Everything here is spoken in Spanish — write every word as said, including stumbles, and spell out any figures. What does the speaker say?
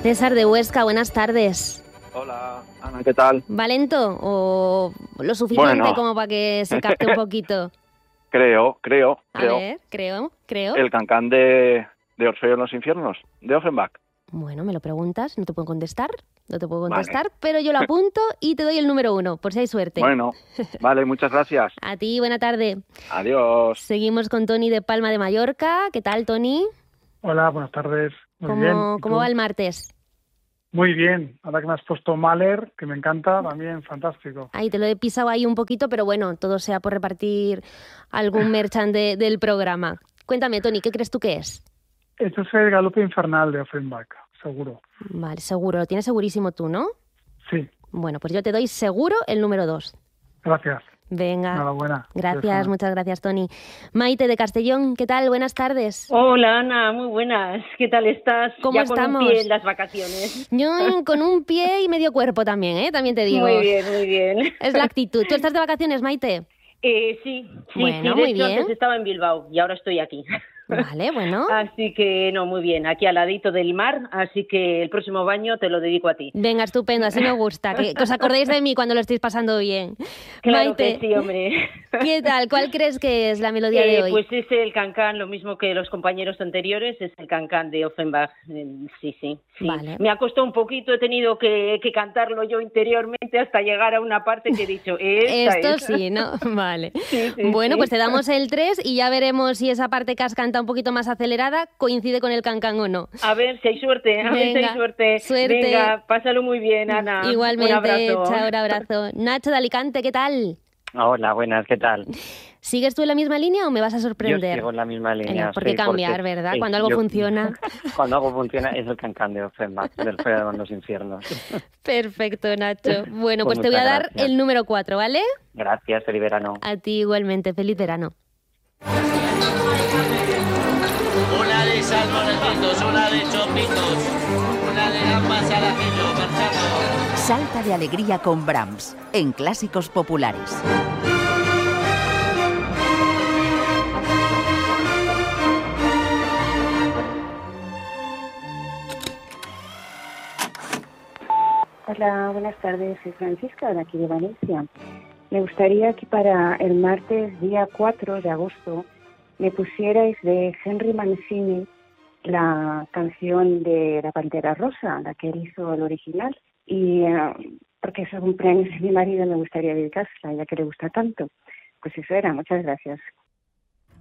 César de Huesca, buenas tardes. Hola, Ana, ¿qué tal? ¿Va lento o lo suficiente Bueno. como para que se capte un poquito? Creo, creo, A creo. ver, creo, creo. El cancán de, de Orfeo en los infiernos, de Offenbach. Bueno, me lo preguntas, no te puedo contestar, no te puedo Vale. contestar, pero yo lo apunto y te doy el número uno, por si hay suerte. Bueno, vale, muchas gracias. A ti, buena tarde. Adiós. Seguimos con Tony de Palma de Mallorca. ¿Qué tal, Tony? Hola, buenas tardes. Muy ¿Cómo, bien. ¿Y ¿Cómo tú? va el martes? Muy bien. Ahora que me has puesto Mahler, que me encanta, también fantástico. Ahí te lo he pisado ahí un poquito, pero bueno, todo sea por repartir algún merchan de- del programa. Cuéntame, Tony, ¿qué crees tú que es? Esto es el Galope Infernal de Offenbach, seguro. Vale, seguro, lo tienes segurísimo tú, ¿no? Sí, Bueno, pues yo te doy seguro el número dos. gracias. Venga. Enhorabuena. Gracias, Teléfono. muchas gracias, Tony. Maite de Castellón, ¿qué tal? Buenas tardes. Hola Ana, muy buenas. ¿Qué tal estás? ¿Cómo ya estamos? con un pie en las vacaciones. Yo con un pie y medio cuerpo también, ¿eh? También te digo. Muy bien, muy bien. Es la actitud. ¿Tú estás de vacaciones, Maite? Eh, sí, sí, Bueno, sí. De muy hecho, bien. antes estaba en Bilbao y ahora estoy aquí. Vale, bueno. Así que no, muy bien. Aquí al ladito del mar, así que el próximo baño te lo dedico a ti. Venga, estupendo, así me gusta. Que, que os acordéis de mí cuando lo estéis pasando bien. Claro Maite, que sí, hombre. ¿qué tal? ¿Cuál crees que es la melodía de Eh, hoy? pues es el cancán, lo mismo que los compañeros anteriores, es el cancán de Offenbach. Eh, Sí, sí, sí. Vale. Me ha costado un poquito, he tenido que, que cantarlo yo interiormente hasta llegar a una parte que he dicho, esta Esto es. sí, ¿no? Vale. Sí, sí, Bueno, sí. pues te damos el tres y ya veremos si esa parte que has cantado un poquito más acelerada coincide con el cancán o no. A ver si hay suerte, a ver si Venga, hay suerte. suerte. Venga, pásalo muy bien, Ana. Igualmente, Un abrazo. chao, un abrazo. Nacho de Alicante, ¿qué tal? Hola, buenas, ¿qué tal? ¿Sigues tú en la misma línea o me vas a Yo sorprender? sigo en la misma línea. Venga, ¿por qué sí, cambiar, porque- verdad? sí, Cuando algo yo- funciona. Cuando algo funciona es el cancán de Offenbach, del Feo en los infiernos. Perfecto, Nacho. Bueno, pues, Pues te voy a muchas dar gracias. el número cuatro, ¿vale? Gracias, feliz verano. A ti igualmente. Feliz verano. Una de salmorejitos, una de chopitos, una de gambas al ajillo, marchando. Salta de alegría con Brahms, en Clásicos Populares. Hola, buenas tardes. Soy Francisca, de aquí de Valencia. Me gustaría que para el martes, día cuatro de agosto, me pusierais de Henry Mancini la canción de La Pantera Rosa, la que él hizo el original. Y eh, porque es un cumpleaños de mi marido, me gustaría dedicársela, ya que le gusta tanto. Pues eso era. Muchas gracias.